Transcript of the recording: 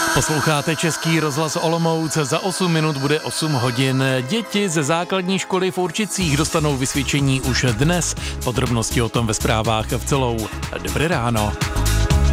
Posloucháte Český rozhlas Olomouc, za 8 minut bude 8 hodin. Děti ze základní školy v Určicích dostanou vysvědčení už dnes. Podrobnosti o tom ve zprávách v celou. Dobré ráno.